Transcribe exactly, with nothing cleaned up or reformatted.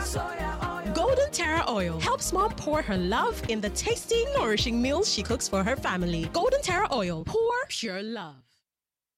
Golden Terra Oil helps mom pour her love in the tasty, nourishing meals she cooks for her family. Golden Terra Oil, pour pure love.